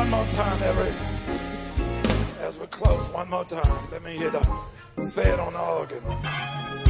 one more time, as we close, one more time. Let me hear the say it on the organ.